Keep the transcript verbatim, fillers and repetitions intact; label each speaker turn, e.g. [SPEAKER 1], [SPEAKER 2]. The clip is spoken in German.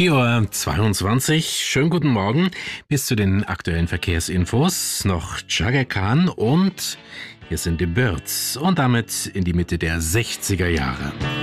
[SPEAKER 1] vier Uhr zweiundzwanzig. Schönen guten Morgen. Bis zu den aktuellen Verkehrsinfos noch Chaka Khan und hier sind die Birds und damit in die Mitte der sechziger Jahre.